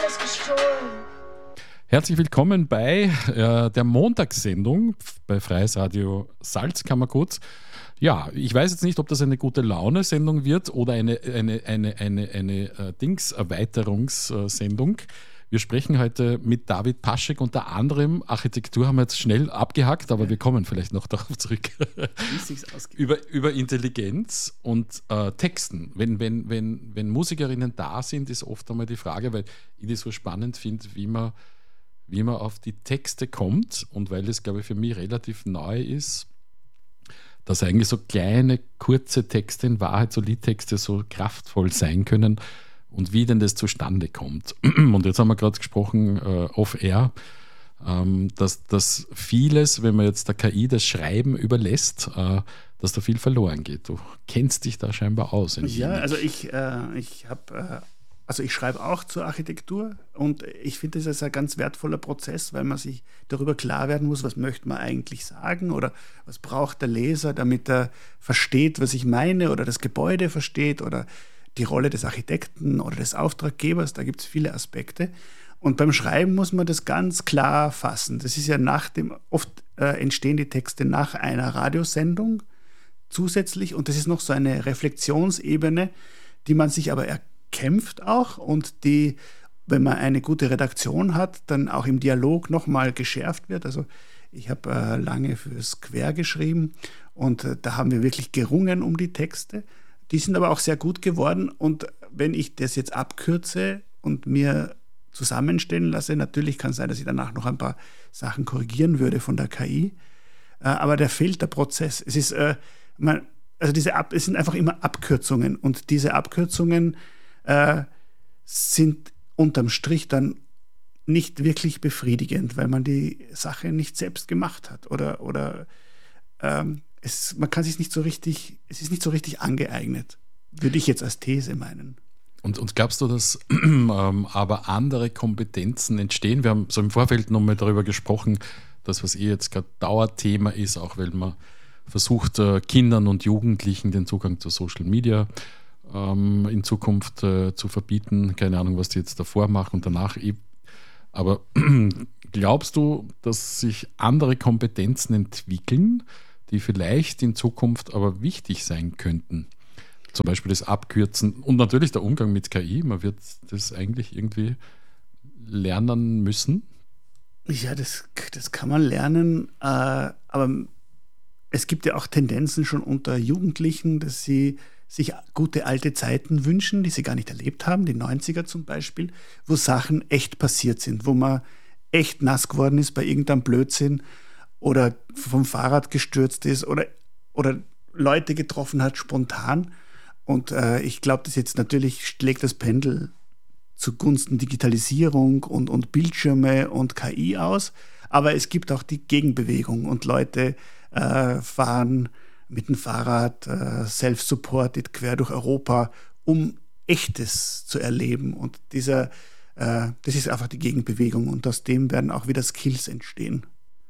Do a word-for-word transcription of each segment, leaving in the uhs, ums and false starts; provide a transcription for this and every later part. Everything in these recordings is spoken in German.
Herzlich willkommen bei äh, der Montagssendung bei Freies Radio Salzkammergut. Ja, ich weiß jetzt nicht, ob das eine gute Laune-Sendung wird oder eine, eine, eine, eine, eine äh, Dings-Erweiterungssendung. Wir sprechen heute mit David Paschek, unter anderem Architektur haben wir jetzt schnell abgehackt, aber ja. Wir kommen vielleicht noch darauf zurück. über, über Intelligenz und äh, Texten. Wenn, wenn, wenn, wenn Musikerinnen da sind, ist oft einmal die Frage, weil ich das so spannend finde, wie man, wie man auf die Texte kommt und weil das, glaube ich, für mich relativ neu ist, dass eigentlich so kleine, kurze Texte, in Wahrheit so Liedtexte so kraftvoll sein können und wie denn das zustande kommt. Und jetzt haben wir gerade gesprochen, äh, off-air, ähm, dass, dass vieles, wenn man jetzt der K I das Schreiben überlässt, äh, dass da viel verloren geht. Du kennst dich da scheinbar aus. Ja, also ich, äh, ich habe... Äh Also ich schreibe auch zur Architektur und ich finde, das ist ein ganz wertvoller Prozess, weil man sich darüber klar werden muss, was möchte man eigentlich sagen oder was braucht der Leser, damit er versteht, was ich meine oder das Gebäude versteht oder die Rolle des Architekten oder des Auftraggebers. Da gibt es viele Aspekte. Und beim Schreiben muss man das ganz klar fassen. Das ist ja nach dem, oft äh, entstehen die Texte nach einer Radiosendung zusätzlich und das ist noch so eine Reflexionsebene, die man sich aber erkennt, kämpft auch und die, wenn man eine gute Redaktion hat, dann auch im Dialog nochmal geschärft wird. Also ich habe äh, lange fürs Quer geschrieben und äh, da haben wir wirklich gerungen um die Texte. Die sind aber auch sehr gut geworden und wenn ich das jetzt abkürze und mir zusammenstellen lasse, natürlich kann es sein, dass ich danach noch ein paar Sachen korrigieren würde von der K I, äh, aber da fehlt der Prozess. Es ist, äh, man, also diese Ab- es sind einfach immer Abkürzungen und diese Abkürzungen Äh, sind unterm Strich dann nicht wirklich befriedigend, weil man die Sache nicht selbst gemacht hat oder, oder ähm, es, man kann sich nicht so richtig, es ist nicht so richtig angeeignet, würde ich jetzt als These meinen. Und, und glaubst du, dass ähm, aber andere Kompetenzen entstehen? Wir haben so im Vorfeld nochmal darüber gesprochen, dass was eh jetzt gerade Dauerthema ist, auch weil man versucht, äh, Kindern und Jugendlichen den Zugang zu Social Media in Zukunft äh, zu verbieten. Keine Ahnung, was die jetzt davor machen und danach. Aber glaubst du, dass sich andere Kompetenzen entwickeln, die vielleicht in Zukunft aber wichtig sein könnten? Zum Beispiel das Abkürzen und natürlich der Umgang mit K I. Man wird das eigentlich irgendwie lernen müssen. Ja, das, das kann man lernen, äh, aber es gibt ja auch Tendenzen schon unter Jugendlichen, dass sie sich gute alte Zeiten wünschen, die sie gar nicht erlebt haben, die neunziger zum Beispiel, wo Sachen echt passiert sind, wo man echt nass geworden ist bei irgendeinem Blödsinn oder vom Fahrrad gestürzt ist oder, oder Leute getroffen hat spontan. Und äh, ich glaube, dass jetzt natürlich schlägt das Pendel zugunsten Digitalisierung und, und Bildschirme und K I aus, aber es gibt auch die Gegenbewegung und Leute äh, fahren mit dem Fahrrad, äh, self-supported, quer durch Europa, um Echtes zu erleben. Und dieser, äh, das ist einfach die Gegenbewegung und aus dem werden auch wieder Skills entstehen.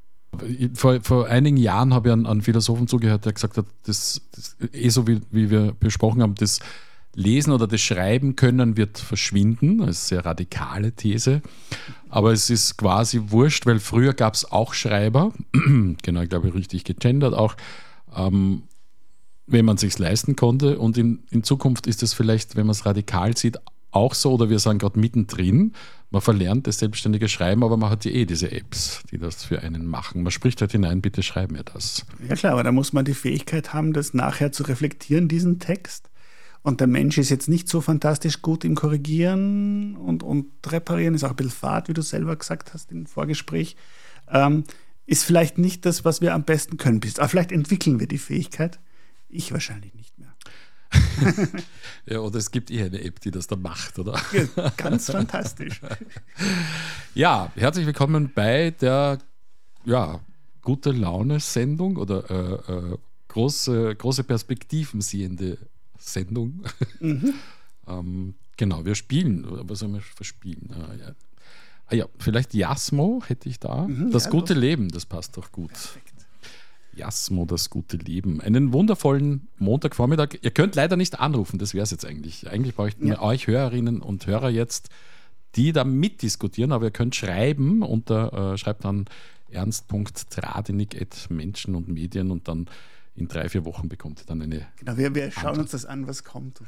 Vor, vor einigen Jahren habe ich einen, einen Philosophen zugehört, der gesagt hat, das, das eh so wie, wie wir besprochen haben, das Lesen oder das Schreiben können wird verschwinden. Das ist eine sehr radikale These. Aber es ist quasi wurscht, weil früher gab es auch Schreiber, genau, ich glaube richtig gegendert auch, Ähm, wenn man es sich leisten konnte. Und in, in Zukunft ist es vielleicht, wenn man es radikal sieht, auch so, oder wir sind gerade mittendrin, man verlernt das selbstständige Schreiben, aber man hat ja eh diese Apps, die das für einen machen. Man spricht halt hinein, bitte schreib mir das. Ja klar, aber da muss man die Fähigkeit haben, das nachher zu reflektieren, diesen Text. Und der Mensch ist jetzt nicht so fantastisch gut im Korrigieren und, und Reparieren, ist auch ein bisschen fad, wie du selber gesagt hast im Vorgespräch. Ähm, ist vielleicht nicht das, was wir am besten können. Aber vielleicht entwickeln wir die Fähigkeit. Ich wahrscheinlich nicht mehr. Ja, oder es gibt eh eine App, die das dann macht, oder? Ja, ganz fantastisch. Ja, herzlich willkommen bei der ja, gute Laune-Sendung oder äh, äh, große, große Perspektiven sehende Sendung. Mhm. ähm, genau, wir spielen. Was sollen wir verspielen? Ah, ja. Ah ja, vielleicht Jasmo hätte ich da. Mhm, das ja, gute los. Leben, das passt doch gut. Perfekt. Jasmo, das gute Leben. Einen wundervollen Montagvormittag. Ihr könnt leider nicht anrufen, das wäre es jetzt eigentlich. Eigentlich bräuchten wir ja. euch Hörerinnen und Hörer jetzt, die da mitdiskutieren, aber ihr könnt schreiben unter, äh, schreibt dann ernst punkt tradenig at menschen und medien und dann in drei, vier Wochen bekommt ihr dann eine Genau, wir, wir schauen Antwort. uns das an, was kommt.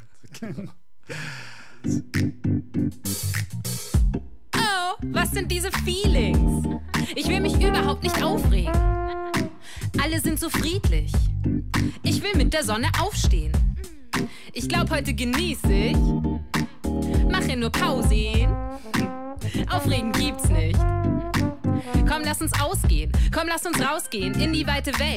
Oh, was sind diese Feelings? Ich will mich überhaupt nicht aufregen. Alle sind so friedlich. Ich will mit der Sonne aufstehen. Ich glaub, heute genieße ich. Mache nur Pausen. Aufregen gibt's nicht. Komm, lass uns ausgehen. Komm, lass uns rausgehen in die weite Welt.